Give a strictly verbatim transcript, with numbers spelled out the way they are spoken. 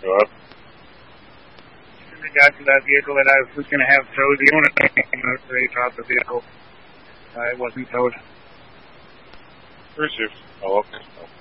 Hello? In regard to that vehicle that I was going to have towed, the owner they towed the vehicle. Uh, it wasn't towed. Received. Oh, okay.